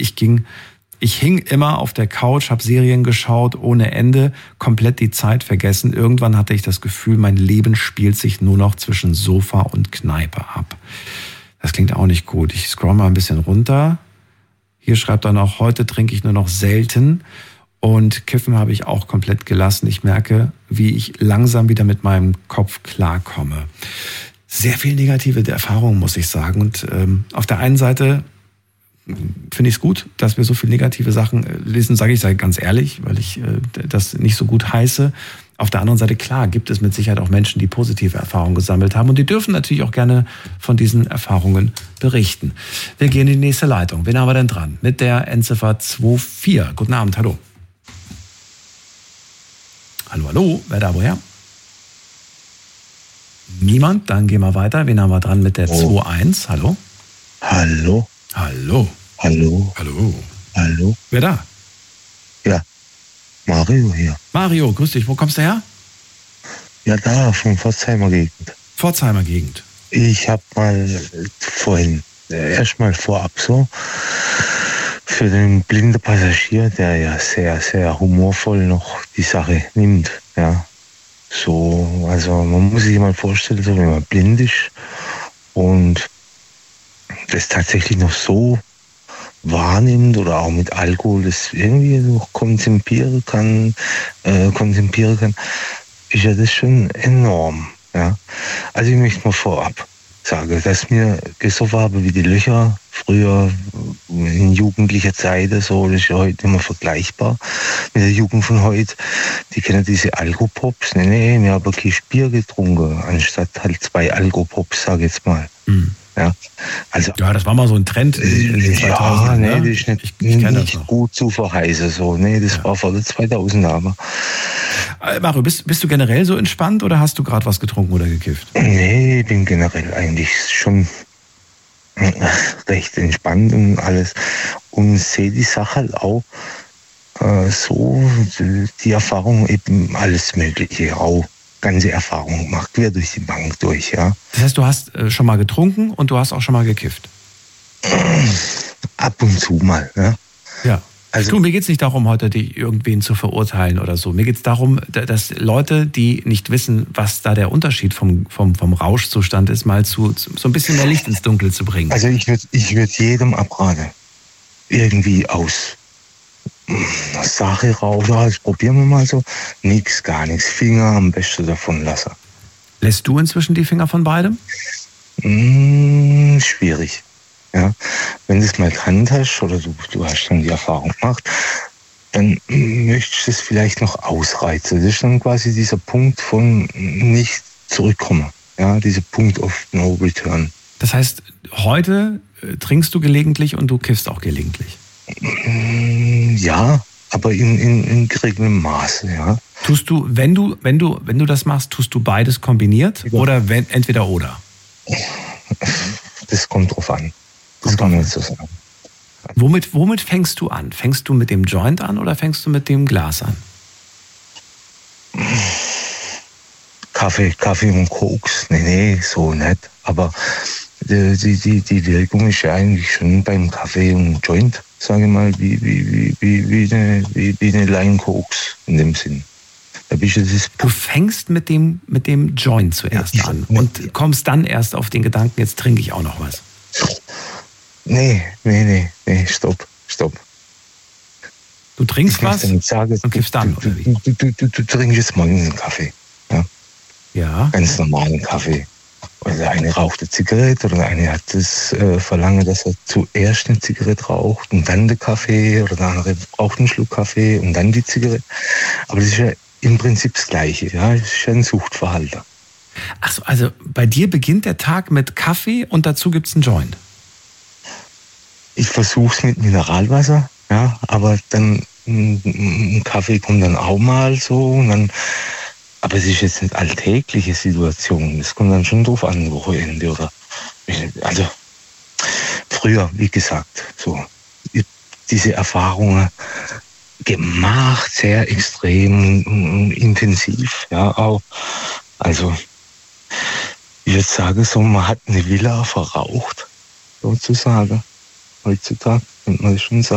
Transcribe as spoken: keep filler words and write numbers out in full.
ich ging, ich hing immer auf der Couch, habe Serien geschaut ohne Ende, komplett die Zeit vergessen. Irgendwann hatte ich das Gefühl, mein Leben spielt sich nur noch zwischen Sofa und Kneipe ab. Das klingt auch nicht gut. Ich scroll mal ein bisschen runter. Hier schreibt er noch, heute trinke ich nur noch selten und Kiffen habe ich auch komplett gelassen. Ich merke, wie ich langsam wieder mit meinem Kopf klarkomme. Sehr viel negative Erfahrungen, muss ich sagen. Und ähm, auf der einen Seite finde ich es gut, dass wir so viele negative Sachen lesen, sage ich ganz ehrlich, weil ich äh, das nicht so gut heiße. Auf der anderen Seite, klar, gibt es mit Sicherheit auch Menschen, die positive Erfahrungen gesammelt haben. Und die dürfen natürlich auch gerne von diesen Erfahrungen berichten. Wir gehen in die nächste Leitung. Wen haben wir denn dran? Mit der Endziffer zwei vier. Guten Abend, hallo. Hallo, hallo. Wer da, woher? Niemand? Dann gehen wir weiter. Wen haben wir dran mit der Oh. zwei eins? Hallo? Hallo, Hallo. hallo, Hallo. hallo. Wer da? Ja, Mario hier. Mario, grüß dich. Wo kommst du her? Ja, da, von Pforzheimer Gegend. Pforzheimer Gegend. Ich habe mal vorhin, äh, erstmal vorab so, für den blinden Passagier, der ja sehr, sehr humorvoll noch die Sache nimmt, ja. So, also man muss sich mal vorstellen, so wenn man blind ist und das tatsächlich noch so wahrnimmt oder auch mit Alkohol das irgendwie noch kontemplieren kann, äh, kontemplieren kann, ist ja das schon enorm. Ja? Also ich möchte mal vorab sagen, dass mir gesoffen habe wie die Löcher früher in jugendlicher Zeit, so, das ist ja heute nicht mehr vergleichbar mit der Jugend von heute. Die kennen diese Alkopops. Nee, nee, wir haben kein Bier getrunken, anstatt halt zwei Alkopops, sag ich jetzt mal. Mhm. Ja, also, Ja, das war mal so ein Trend in den zweitausendern. ja, nee, ne? das ist nicht, ich, ich kenn nicht das noch. gut zu verheißen. So. Nee, das Ja. war vor der zweitausender aber. Äh, Mario, bist, bist du generell so entspannt oder hast du gerade was getrunken oder gekifft? Nee, ich bin generell eigentlich schon recht entspannt und alles. Und sehe die Sache halt auch äh, so, die, die Erfahrung eben alles Mögliche, auch ganze Erfahrung gemacht, quer durch die Bank durch, ja. Das heißt, du hast äh, schon mal getrunken und du hast auch schon mal gekifft? Ab und zu mal, ja. Ja. Also, Du, mir geht's nicht darum, heute die irgendwen zu verurteilen oder so. Mir geht's darum, da- dass Leute, die nicht wissen, was da der Unterschied vom, vom, vom Rauschzustand ist, mal zu, zu so ein bisschen mehr Licht ins Dunkel zu bringen. Also ich würde ich würd jedem abraten, irgendwie aus Sache raus, ja, das probieren wir mal so. Nix, gar nichts. Finger am besten davon lassen. Lässt du inzwischen die Finger von beidem? Hm, schwierig. Ja. Wenn du es mal gekannt hast oder du, du hast schon die Erfahrung gemacht, dann möchtest du es vielleicht noch ausreizen. Das ist dann quasi dieser Punkt von nicht zurückkommen. Ja, dieser Punkt of no return. Das heißt, heute äh, trinkst du gelegentlich und du kiffst auch gelegentlich. Ja, aber in, in, in geregeltem Maße, ja. Tust du, wenn du, wenn du, wenn du das machst, tust du beides kombiniert Ja. oder wenn, entweder oder? Das kommt drauf an. Das Kommt kann man drauf nicht so sagen. Womit, womit fängst du an? Fängst du mit dem Joint an oder fängst du mit dem Glas an? Kaffee, Kaffee und Koks, nee, nee, so nicht. Aber die, die, die, die Wirkung ist ja eigentlich schon beim Kaffee und Joint, sage ich mal, wie, wie, wie, wie, wie eine, wie, wie eine Line Koks in dem Sinn. Da bist du das Du fängst mit dem, mit dem Joint zuerst Ja, an ja. und kommst dann erst auf den Gedanken, jetzt trinke ich auch noch was. Nee, nee, nee, nee, stopp, stopp. Du trinkst Ich möchte was nicht sagen, und kiffst dann, du, oder wie? du, du, du, du, du trinkst jetzt morgens einen Kaffee. Ja? Ja. Ganz normalen Kaffee. Oder der eine raucht eine Zigarette oder der eine hat das äh, Verlangen, dass er zuerst eine Zigarette raucht und dann den Kaffee oder der andere braucht einen Schluck Kaffee und dann die Zigarette. Aber das ist ja im Prinzip das Gleiche. Ja? Das ist ja ein Suchtverhalten. Ach so, also bei dir beginnt der Tag mit Kaffee und dazu gibt's einen Joint. Ich versuche es mit Mineralwasser, ja, aber dann ein, ein Kaffee kommt dann auch mal so und dann, aber es ist jetzt nicht alltägliche Situation. Es kommt dann schon drauf an, Wochenende oder, also früher, wie gesagt, so diese Erfahrungen gemacht, sehr extrem und intensiv, ja, auch, also ich würde sagen, so man hat eine Villa verraucht, sozusagen. Heutzutage könnte man das schon sagen.